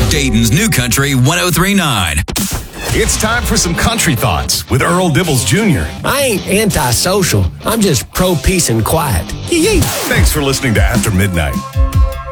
Dayton's New Country 103.9. It's time for some country thoughts with Earl Dibbles Jr. I ain't antisocial. I'm just pro peace and quiet. Thanks for listening to After Midnight.